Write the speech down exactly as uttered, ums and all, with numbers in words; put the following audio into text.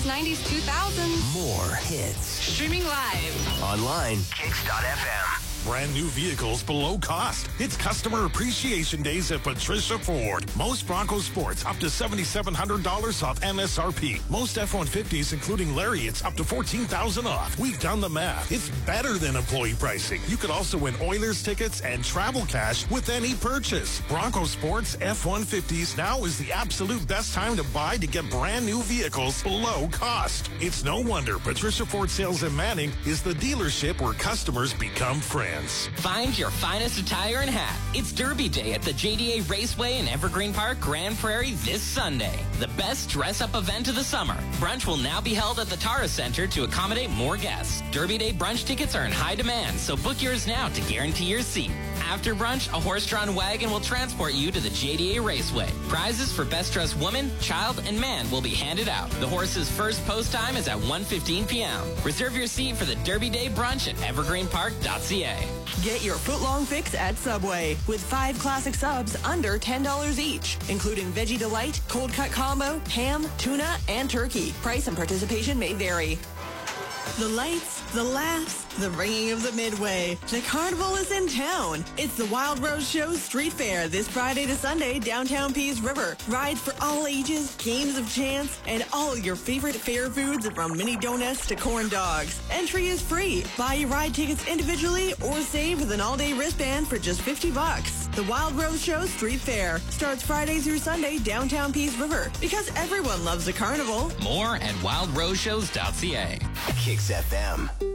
eighties, nineties, two thousands. More hits. Streaming live. Online. Kicks dot F M. Brand new vehicles below cost. It's Customer Appreciation Days at Patricia Ford. Most Bronco Sports up to seven thousand seven hundred dollars off M S R P. Most F one fifties, including Lariats, up to fourteen thousand dollars off. We've done the math. It's better than employee pricing. You could also win Oilers tickets and travel cash with any purchase. Bronco Sports F one fifties, now is the absolute best time to buy to get brand new vehicles below cost. It's no wonder Patricia Ford Sales in Manning is the dealership where customers become friends. Find your finest attire and hat. It's Derby Day at the J D A Raceway in Evergreen Park, Grand Prairie this Sunday. The best dress-up event of the summer. Brunch will now be held at the Tara Center to accommodate more guests. Derby Day brunch tickets are in high demand, so book yours now to guarantee your seat. After brunch, a horse-drawn wagon will transport you to the J D A Raceway. Prizes for Best Dressed Woman, Child, and Man will be handed out. The horse's first post time is at one fifteen p.m. Reserve your seat for the Derby Day brunch at evergreen park dot c a. Get your foot-long fix at Subway with five classic subs under ten dollars each, including Veggie Delight, Cold Cut Combo, ham, tuna, and turkey. Price and participation may vary. The lights, the laughs, the ringing of the Midway. The carnival is in town. It's the Wild Rose Show Street Fair this Friday to Sunday, downtown Peace River. Rides for all ages, games of chance, and all your favorite fair foods from mini donuts to corn dogs. Entry is free. Buy your ride tickets individually or save with an all-day wristband for just fifty bucks. The Wild Rose Show Street Fair starts Friday through Sunday, downtown Peace River, because everyone loves a carnival. More at wild rose shows dot c a. Kicks F M.